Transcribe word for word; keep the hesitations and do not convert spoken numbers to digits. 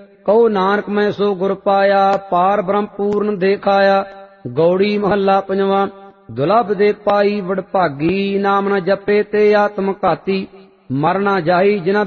ਕਹੋ ਨਾਨਕ ਮੈਂ ਸੋ ਗੁਰ ਪਾਇਆ, ਪਾਰ ਬ੍ਰਹਮ ਪੂਰਨ ਦੇਖਾਇਆ। ਗੌੜੀ ਮਹੱਲਾ ਪੰਜਵਾਂ। ਦੁਲਭ ਦੇ ਪਾਈ ਵਡਭਾਗੀ, ਨਾਮ ਨ ਜਪੇ ਤੇ ਆਤਮ ਘਾਤੀ। ਮਰ ਨਾ ਜਾਈ ਜਿਨ੍ਹਾਂ